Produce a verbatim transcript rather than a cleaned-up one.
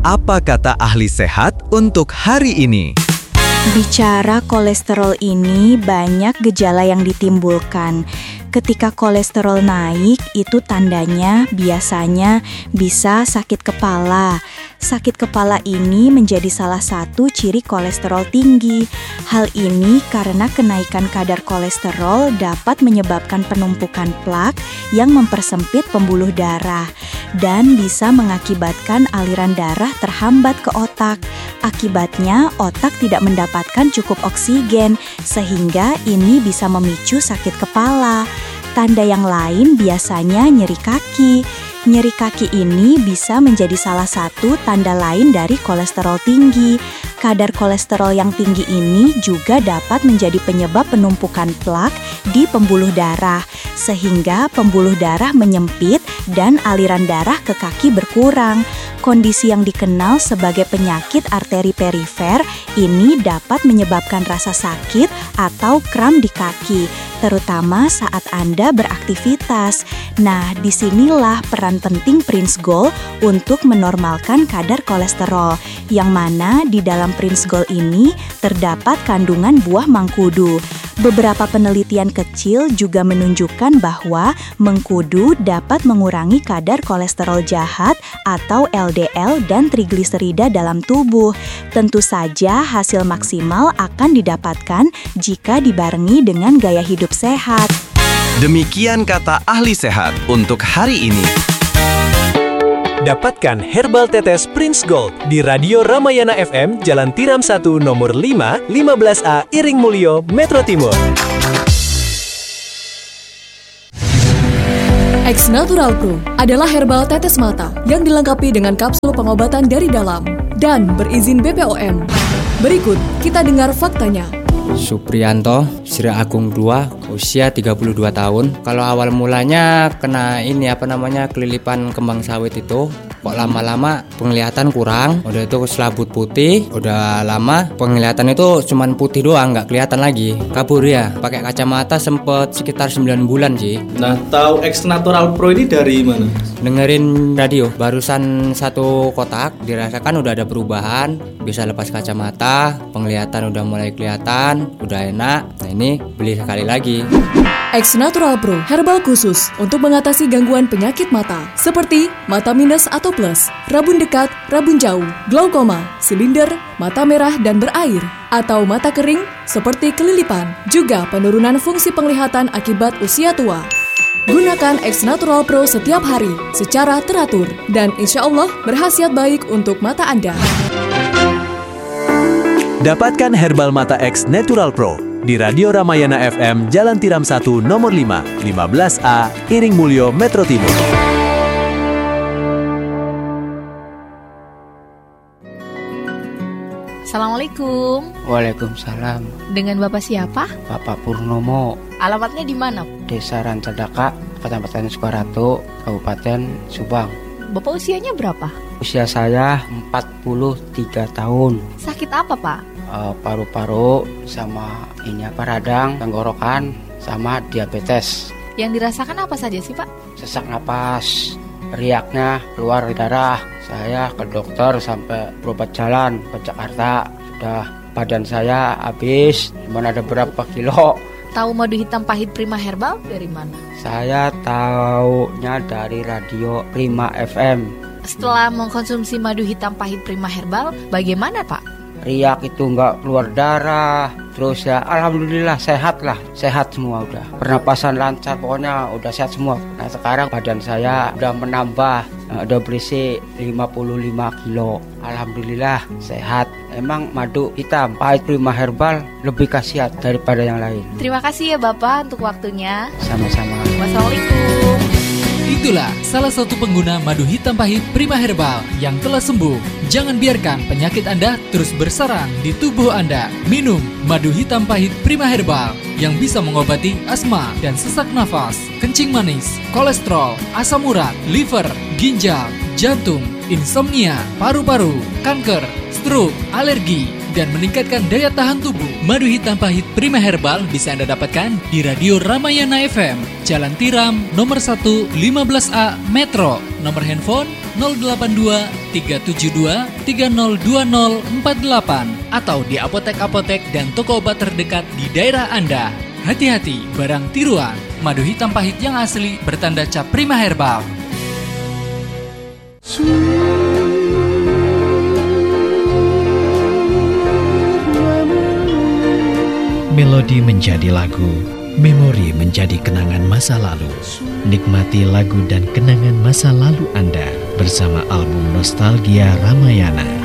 Apa kata ahli sehat untuk hari ini? Bicara kolesterol ini banyak gejala yang ditimbulkan. Ketika kolesterol naik, itu tandanya biasanya bisa sakit kepala. Sakit kepala ini menjadi salah satu ciri kolesterol tinggi. Hal ini karena kenaikan kadar kolesterol dapat menyebabkan penumpukan plak yang mempersempit pembuluh darah dan bisa mengakibatkan aliran darah terhambat ke otak. Akibatnya, otak tidak mendapatkan cukup oksigen, sehingga ini bisa memicu sakit kepala. Tanda yang lain biasanya nyeri kaki. Nyeri kaki ini bisa menjadi salah satu tanda lain dari kolesterol tinggi. Kadar kolesterol yang tinggi ini juga dapat menjadi penyebab penumpukan plak di pembuluh darah, sehingga pembuluh darah menyempit dan aliran darah ke kaki berkurang. Kondisi yang dikenal sebagai penyakit arteri perifer ini dapat menyebabkan rasa sakit atau kram di kaki, terutama saat Anda beraktivitas. Nah, disinilah peran penting Prince Gold untuk menormalkan kadar kolesterol, yang mana di dalam Prince Gold ini terdapat kandungan buah mangkudu. Beberapa penelitian kecil juga menunjukkan bahwa mengkudu dapat mengurangi kadar kolesterol jahat atau L D L dan trigliserida dalam tubuh. Tentu saja hasil maksimal akan didapatkan jika dibarengi dengan gaya hidup sehat. Demikian kata ahli sehat untuk hari ini. Dapatkan Herbal Tetes Prince Gold di Radio Ramayana F M, Jalan Tiram satu, nomor lima, lima belas A, Iring Mulyo, Metro Timur. X Natural Pro adalah herbal tetes mata yang dilengkapi dengan kapsul pengobatan dari dalam dan berizin B P O M. Berikut kita dengar faktanya. Supriyanto, Sri Agung dua, usia tiga puluh dua tahun. Kalau awal mulanya kena ini apa namanya kelilipan kembang sawit itu, kok lama-lama penglihatan kurang. Udah itu selabut putih, udah lama penglihatan itu cuman putih doang, nggak kelihatan lagi. Kabur ya, pakai kacamata sempet sekitar sembilan bulan sih. Nah, tahu X Natural Pro ini dari mana? Dengerin radio, barusan satu kotak, dirasakan udah ada perubahan, bisa lepas kacamata, penglihatan udah mulai kelihatan, udah enak. Nah ini beli sekali lagi. X Natural Pro, herbal khusus untuk mengatasi gangguan penyakit mata seperti mata minus atau plus, rabun dekat, rabun jauh, glaukoma, silinder, mata merah dan berair, atau mata kering seperti kelilipan, juga penurunan fungsi penglihatan akibat usia tua. Gunakan X Natural Pro setiap hari secara teratur dan insya Allah berkhasiat baik untuk mata Anda. Dapatkan Herbal Mata X Natural Pro di Radio Ramayana F M, Jalan Tiram satu, nomor lima, lima belas A, Iring Mulyo, Metro Timur. Assalamualaikum. Waalaikumsalam. Dengan Bapak siapa? Bapak Purnomo. Alamatnya di mana? Desa Rancadaka, Kecamatan Sukaratu, Kabupaten Subang. Bapak usianya berapa? Usia saya empat puluh tiga tahun. Sakit apa, Pak? Uh, paru-paru sama ini apa radang, tenggorokan, sama diabetes. Yang dirasakan apa saja sih, Pak? Sesak napas, riaknya keluar darah. Saya ke dokter sampai berobat jalan ke Jakarta. Sudah badan saya habis, cuma ada berapa kilo. Tahu madu hitam pahit Prima Herbal dari mana? Saya taunya dari radio Prima F M. Setelah mengkonsumsi madu hitam pahit Prima Herbal, bagaimana, Pak? Riak itu nggak keluar darah, terus ya alhamdulillah sehat lah, sehat semua udah. Pernapasan lancar, pokoknya udah sehat semua. Nah sekarang badan saya udah menambah, udah berisi lima puluh lima kilo. Alhamdulillah sehat. Emang madu hitam pahit Prima Herbal lebih khasiat daripada yang lain. Terima kasih ya Bapak untuk waktunya. Sama-sama. Wassalamualaikum. Itulah salah satu pengguna madu hitam pahit Prima Herbal yang telah sembuh. Jangan biarkan penyakit Anda terus bersarang di tubuh Anda. Minum madu hitam pahit Prima Herbal yang bisa mengobati asma dan sesak nafas, kencing manis, kolesterol, asam urat, liver, ginjal, jantung, insomnia, paru-paru, kanker, stroke, alergi, dan meningkatkan daya tahan tubuh. Madu hitam pahit Prima Herbal bisa Anda dapatkan di Radio Ramayana F M, Jalan Tiram, nomor satu, lima belas A, Metro. Nomor handphone nol delapan dua tiga tujuh dua tiga nol dua nol empat delapan atau di apotek-apotek dan toko obat terdekat di daerah Anda. Hati-hati, barang tiruan. Madu hitam pahit yang asli bertanda cap Prima Herbal. Melodi menjadi lagu, memori menjadi kenangan masa lalu. Nikmati lagu dan kenangan masa lalu Anda bersama album Nostalgia Ramayana.